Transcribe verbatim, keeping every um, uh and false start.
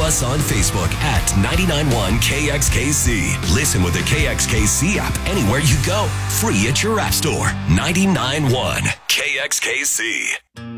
us on Facebook at ninety-nine point one K X K C. Listen with the K X K C app anywhere you go. Free at your app store. ninety-nine point one K X K C.